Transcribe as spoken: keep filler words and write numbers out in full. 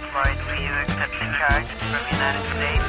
flight, do you accept the charge from United States?